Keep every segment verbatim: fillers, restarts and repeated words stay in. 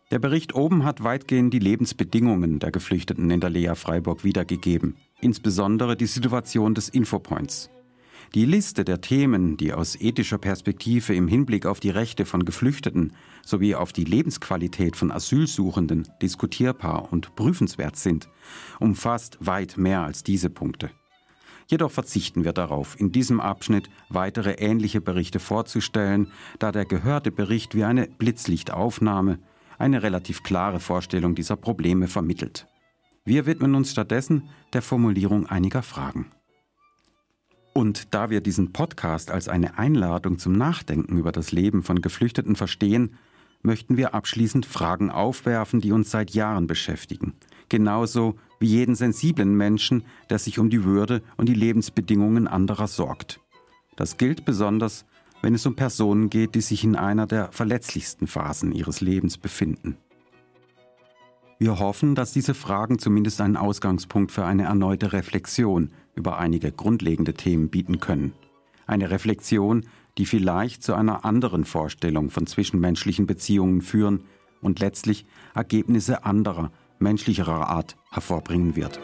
Der Bericht oben hat weitgehend die Lebensbedingungen der Geflüchteten in der Lea Freiburg wiedergegeben, insbesondere die Situation des Infopoints. Die Liste der Themen, die aus ethischer Perspektive im Hinblick auf die Rechte von Geflüchteten sowie auf die Lebensqualität von Asylsuchenden diskutierbar und prüfenswert sind, umfasst weit mehr als diese Punkte. Jedoch verzichten wir darauf, in diesem Abschnitt weitere ähnliche Berichte vorzustellen, da der gehörte Bericht wie eine Blitzlichtaufnahme eine relativ klare Vorstellung dieser Probleme vermittelt. Wir widmen uns stattdessen der Formulierung einiger Fragen. Und da wir diesen Podcast als eine Einladung zum Nachdenken über das Leben von Geflüchteten verstehen, möchten wir abschließend Fragen aufwerfen, die uns seit Jahren beschäftigen. Genauso wie jeden sensiblen Menschen, der sich um die Würde und die Lebensbedingungen anderer sorgt. Das gilt besonders, wenn es um Personen geht, die sich in einer der verletzlichsten Phasen ihres Lebens befinden. Wir hoffen, dass diese Fragen zumindest einen Ausgangspunkt für eine erneute Reflexion über einige grundlegende Themen bieten können. Eine Reflexion, die vielleicht zu einer anderen Vorstellung von zwischenmenschlichen Beziehungen führen und letztlich Ergebnisse anderer, menschlicherer Art hervorbringen wird.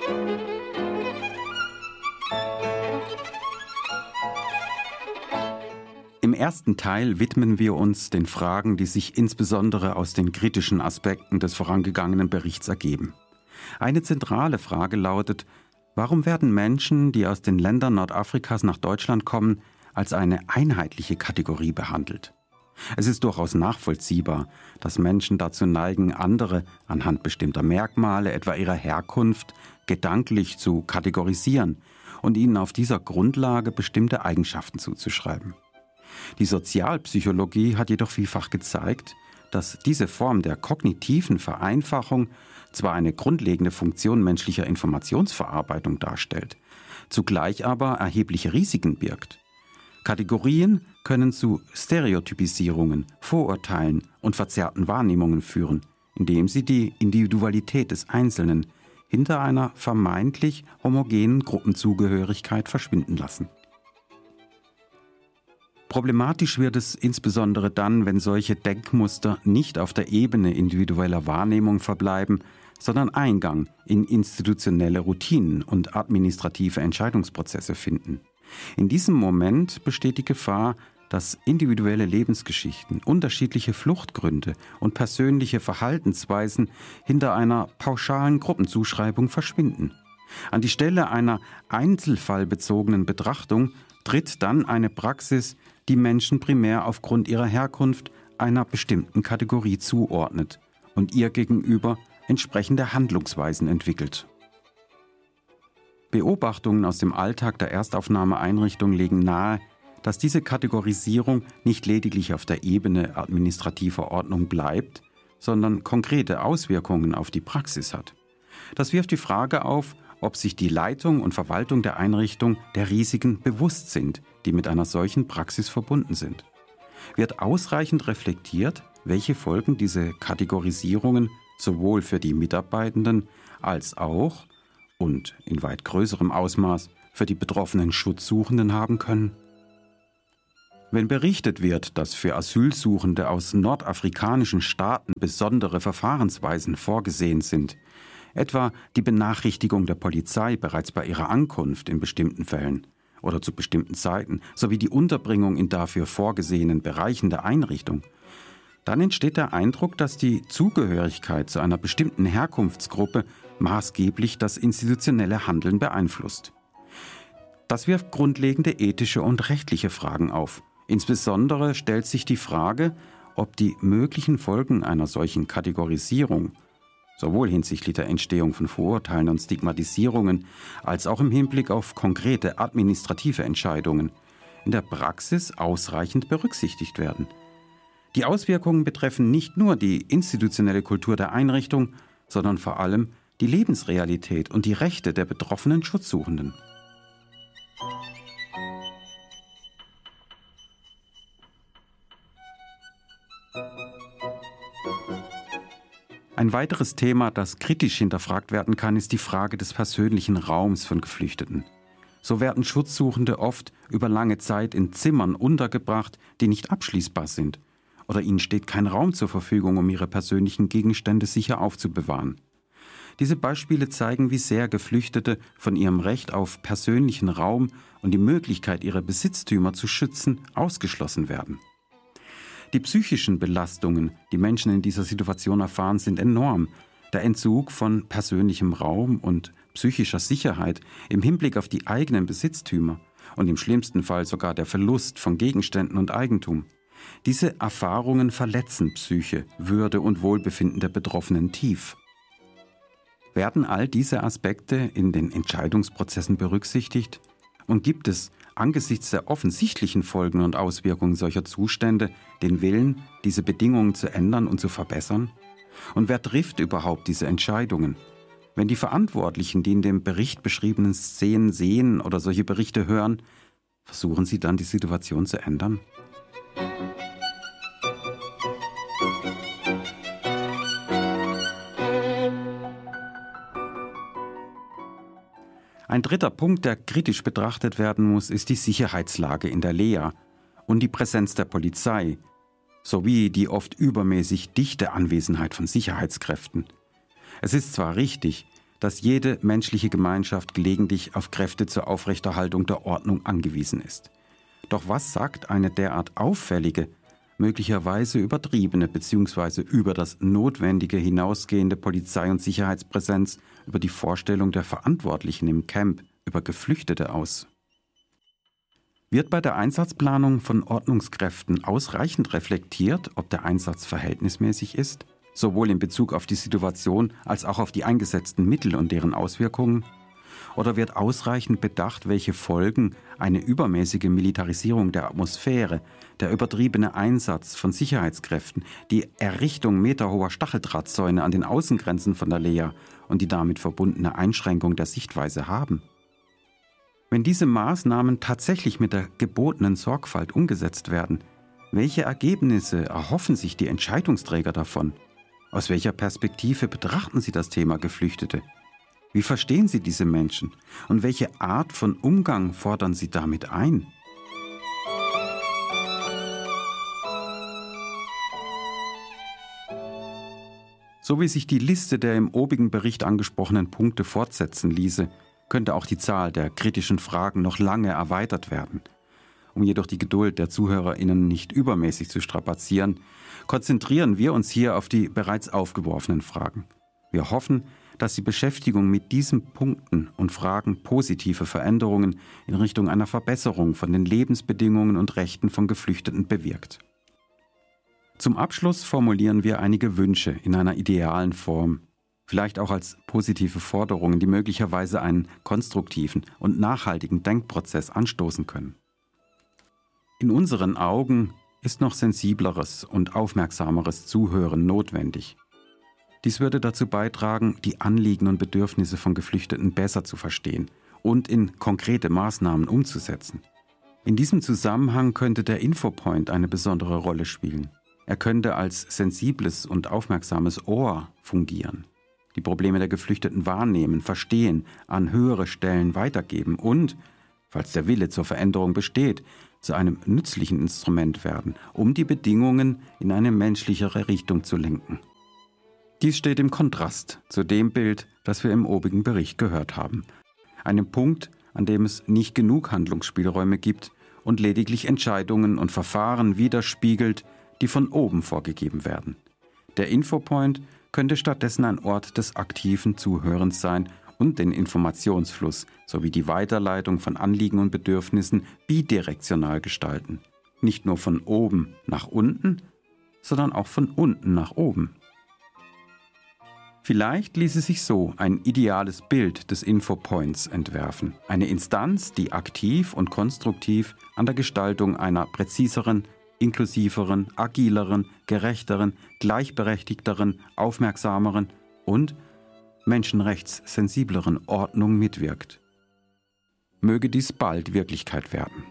Im ersten Teil widmen wir uns den Fragen, die sich insbesondere aus den kritischen Aspekten des vorangegangenen Berichts ergeben. Eine zentrale Frage lautet: Warum werden Menschen, die aus den Ländern Nordafrikas nach Deutschland kommen, als eine einheitliche Kategorie behandelt? Es ist durchaus nachvollziehbar, dass Menschen dazu neigen, andere anhand bestimmter Merkmale, etwa ihrer Herkunft, gedanklich zu kategorisieren und ihnen auf dieser Grundlage bestimmte Eigenschaften zuzuschreiben. Die Sozialpsychologie hat jedoch vielfach gezeigt, dass diese Form der kognitiven Vereinfachung zwar eine grundlegende Funktion menschlicher Informationsverarbeitung darstellt, zugleich aber erhebliche Risiken birgt. Kategorien können zu Stereotypisierungen, Vorurteilen und verzerrten Wahrnehmungen führen, indem sie die Individualität des Einzelnen hinter einer vermeintlich homogenen Gruppenzugehörigkeit verschwinden lassen. Problematisch wird es insbesondere dann, wenn solche Denkmuster nicht auf der Ebene individueller Wahrnehmung verbleiben, sondern Eingang in institutionelle Routinen und administrative Entscheidungsprozesse finden. In diesem Moment besteht die Gefahr, dass individuelle Lebensgeschichten, unterschiedliche Fluchtgründe und persönliche Verhaltensweisen hinter einer pauschalen Gruppenzuschreibung verschwinden. An die Stelle einer einzelfallbezogenen Betrachtung tritt dann eine Praxis, die Menschen primär aufgrund ihrer Herkunft einer bestimmten Kategorie zuordnet und ihr gegenüber entsprechende Handlungsweisen entwickelt. Beobachtungen aus dem Alltag der Erstaufnahmeeinrichtung legen nahe, dass diese Kategorisierung nicht lediglich auf der Ebene administrativer Ordnung bleibt, sondern konkrete Auswirkungen auf die Praxis hat. Das wirft die Frage auf, ob sich die Leitung und Verwaltung der Einrichtung der Risiken bewusst sind, die mit einer solchen Praxis verbunden sind. Wird ausreichend reflektiert, welche Folgen diese Kategorisierungen sowohl für die Mitarbeitenden als auch und in weit größerem Ausmaß für die betroffenen Schutzsuchenden haben können? Wenn berichtet wird, dass für Asylsuchende aus nordafrikanischen Staaten besondere Verfahrensweisen vorgesehen sind, etwa die Benachrichtigung der Polizei bereits bei ihrer Ankunft in bestimmten Fällen oder zu bestimmten Zeiten, sowie die Unterbringung in dafür vorgesehenen Bereichen der Einrichtung, dann entsteht der Eindruck, dass die Zugehörigkeit zu einer bestimmten Herkunftsgruppe maßgeblich das institutionelle Handeln beeinflusst. Das wirft grundlegende ethische und rechtliche Fragen auf. Insbesondere stellt sich die Frage, ob die möglichen Folgen einer solchen Kategorisierung sowohl hinsichtlich der Entstehung von Vorurteilen und Stigmatisierungen als auch im Hinblick auf konkrete administrative Entscheidungen in der Praxis ausreichend berücksichtigt werden. Die Auswirkungen betreffen nicht nur die institutionelle Kultur der Einrichtung, sondern vor allem die Lebensrealität und die Rechte der betroffenen Schutzsuchenden. Ein weiteres Thema, das kritisch hinterfragt werden kann, ist die Frage des persönlichen Raums von Geflüchteten. So werden Schutzsuchende oft über lange Zeit in Zimmern untergebracht, die nicht abschließbar sind oder ihnen steht kein Raum zur Verfügung, um ihre persönlichen Gegenstände sicher aufzubewahren. Diese Beispiele zeigen, wie sehr Geflüchtete von ihrem Recht auf persönlichen Raum und die Möglichkeit, ihre Besitztümer zu schützen, ausgeschlossen werden. Die psychischen Belastungen, die Menschen in dieser Situation erfahren, sind enorm. Der Entzug von persönlichem Raum und psychischer Sicherheit im Hinblick auf die eigenen Besitztümer und im schlimmsten Fall sogar der Verlust von Gegenständen und Eigentum. Diese Erfahrungen verletzen Psyche, Würde und Wohlbefinden der Betroffenen tief. Werden all diese Aspekte in den Entscheidungsprozessen berücksichtigt? Und gibt es angesichts der offensichtlichen Folgen und Auswirkungen solcher Zustände den Willen, diese Bedingungen zu ändern und zu verbessern? Und wer trifft überhaupt diese Entscheidungen? Wenn die Verantwortlichen, die in dem Bericht beschriebenen Szenen sehen oder solche Berichte hören, versuchen sie dann, die Situation zu ändern? Ein dritter Punkt, der kritisch betrachtet werden muss, ist die Sicherheitslage in der Lea und die Präsenz der Polizei, sowie die oft übermäßig dichte Anwesenheit von Sicherheitskräften. Es ist zwar richtig, dass jede menschliche Gemeinschaft gelegentlich auf Kräfte zur Aufrechterhaltung der Ordnung angewiesen ist. Doch was sagt eine derart auffällige, möglicherweise übertriebene bzw. über das Notwendige hinausgehende Polizei- und Sicherheitspräsenz über die Vorstellung der Verantwortlichen im Camp über Geflüchtete aus? Wird bei der Einsatzplanung von Ordnungskräften ausreichend reflektiert, ob der Einsatz verhältnismäßig ist, sowohl in Bezug auf die Situation als auch auf die eingesetzten Mittel und deren Auswirkungen? Oder wird ausreichend bedacht, welche Folgen eine übermäßige Militarisierung der Atmosphäre, der übertriebene Einsatz von Sicherheitskräften, die Errichtung meterhoher Stacheldrahtzäune an den Außengrenzen von der Lea und die damit verbundene Einschränkung der Sichtweise haben? Wenn diese Maßnahmen tatsächlich mit der gebotenen Sorgfalt umgesetzt werden, welche Ergebnisse erhoffen sich die Entscheidungsträger davon? Aus welcher Perspektive betrachten sie das Thema Geflüchtete? Wie verstehen sie diese Menschen? Und welche Art von Umgang fordern sie damit ein? So wie sich die Liste der im obigen Bericht angesprochenen Punkte fortsetzen ließe, könnte auch die Zahl der kritischen Fragen noch lange erweitert werden. Um jedoch die Geduld der ZuhörerInnen nicht übermäßig zu strapazieren, konzentrieren wir uns hier auf die bereits aufgeworfenen Fragen. Wir hoffen, dass die Beschäftigung mit diesen Punkten und Fragen positive Veränderungen in Richtung einer Verbesserung von den Lebensbedingungen und Rechten von Geflüchteten bewirkt. Zum Abschluss formulieren wir einige Wünsche in einer idealen Form, vielleicht auch als positive Forderungen, die möglicherweise einen konstruktiven und nachhaltigen Denkprozess anstoßen können. In unseren Augen ist noch sensibleres und aufmerksameres Zuhören notwendig. Dies würde dazu beitragen, die Anliegen und Bedürfnisse von Geflüchteten besser zu verstehen und in konkrete Maßnahmen umzusetzen. In diesem Zusammenhang könnte der Infopoint eine besondere Rolle spielen. Er könnte als sensibles und aufmerksames Ohr fungieren, die Probleme der Geflüchteten wahrnehmen, verstehen, an höhere Stellen weitergeben und, falls der Wille zur Veränderung besteht, zu einem nützlichen Instrument werden, um die Bedingungen in eine menschlichere Richtung zu lenken. Dies steht im Kontrast zu dem Bild, das wir im obigen Bericht gehört haben. Einem Punkt, an dem es nicht genug Handlungsspielräume gibt und lediglich Entscheidungen und Verfahren widerspiegelt, die von oben vorgegeben werden. Der Infopoint könnte stattdessen ein Ort des aktiven Zuhörens sein und den Informationsfluss sowie die Weiterleitung von Anliegen und Bedürfnissen bidirektional gestalten. Nicht nur von oben nach unten, sondern auch von unten nach oben. Vielleicht ließe sich so ein ideales Bild des Infopoints entwerfen. Eine Instanz, die aktiv und konstruktiv an der Gestaltung einer präziseren, inklusiveren, agileren, gerechteren, gleichberechtigteren, aufmerksameren und menschenrechtssensibleren Ordnung mitwirkt. Möge dies bald Wirklichkeit werden.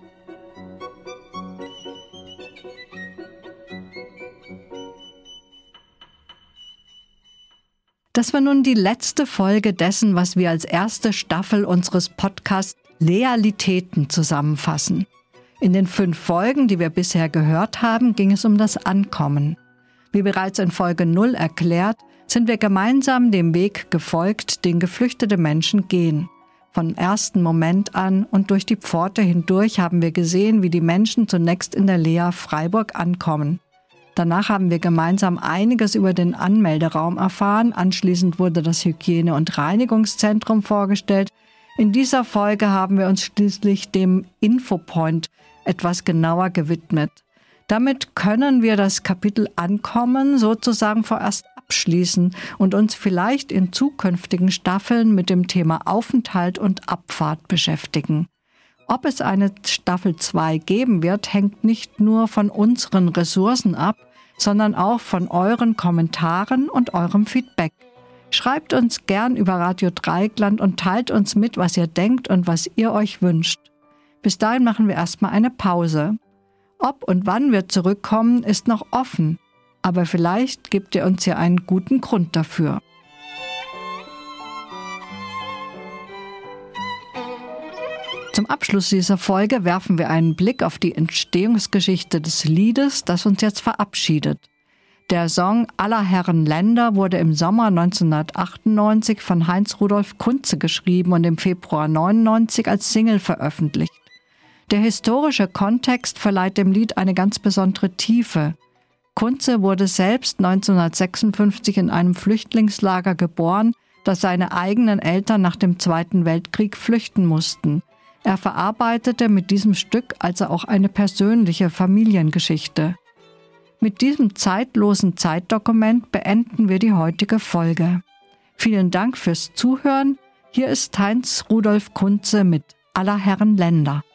Das war nun die letzte Folge dessen, was wir als erste Staffel unseres Podcasts Lealitäten zusammenfassen. In den fünf Folgen, die wir bisher gehört haben, ging es um das Ankommen. Wie bereits in Folge null erklärt, sind wir gemeinsam dem Weg gefolgt, den geflüchtete Menschen gehen. Vom ersten Moment an und durch die Pforte hindurch haben wir gesehen, wie die Menschen zunächst in der Lea Freiburg ankommen. Danach haben wir gemeinsam einiges über den Anmelderaum erfahren. Anschließend wurde das Hygiene- und Reinigungszentrum vorgestellt. In dieser Folge haben wir uns schließlich dem Infopoint etwas genauer gewidmet. Damit können wir das Kapitel Ankommen sozusagen vorerst abschließen und uns vielleicht in zukünftigen Staffeln mit dem Thema Aufenthalt und Abfahrt beschäftigen. Ob es eine Staffel zwei geben wird, hängt nicht nur von unseren Ressourcen ab, sondern auch von euren Kommentaren und eurem Feedback. Schreibt uns gern über Radio Dreieckland und teilt uns mit, was ihr denkt und was ihr euch wünscht. Bis dahin machen wir erstmal eine Pause. Ob und wann wir zurückkommen, ist noch offen, aber vielleicht gebt ihr uns ja einen guten Grund dafür. Zum Abschluss dieser Folge werfen wir einen Blick auf die Entstehungsgeschichte des Liedes, das uns jetzt verabschiedet. Der Song Aller Herren Länder wurde im Sommer neunzehnhundertachtundneunzig von Heinz Rudolf Kunze geschrieben und im Februar neunundneunzig als Single veröffentlicht. Der historische Kontext verleiht dem Lied eine ganz besondere Tiefe. Kunze wurde selbst neunzehnhundertsechsundfünfzig in einem Flüchtlingslager geboren, das seine eigenen Eltern nach dem Zweiten Weltkrieg flüchten mussten. Er verarbeitete mit diesem Stück also auch eine persönliche Familiengeschichte. Mit diesem zeitlosen Zeitdokument beenden wir die heutige Folge. Vielen Dank fürs Zuhören. Hier ist Heinz Rudolf Kunze mit Aller Herren Länder.